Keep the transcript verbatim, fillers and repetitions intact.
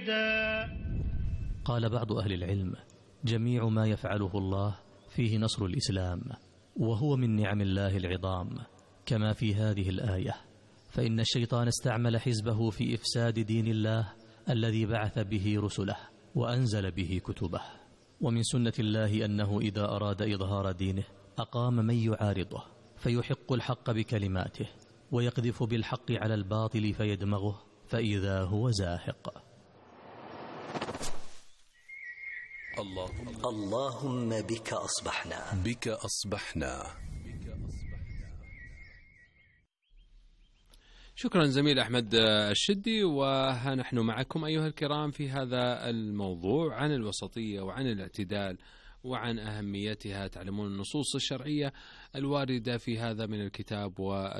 مرشدا. قال بعض أهل العلم: جميع ما يفعله الله فيه نصر الإسلام، وهو من نعم الله العظام، كما في هذه الآية: فإن الشيطان استعمل حزبه في إفساد دين الله الذي بعث به رسله وأنزل به كتبه. ومن سنة الله أنه إذا أراد إظهار دينه أقام من يعارضه فيحق الحق بكلماته، ويقذف بالحق على الباطل فيدمغه فإذا هو زاهق. اللهم بك أصبحنا بك أصبحنا. شكرا زميل أحمد الشدي. وها نحن معكم أيها الكرام في هذا الموضوع عن الوسطية وعن الاعتدال وعن أهميتها. تعلمون النصوص الشرعية الواردة في هذا من الكتاب و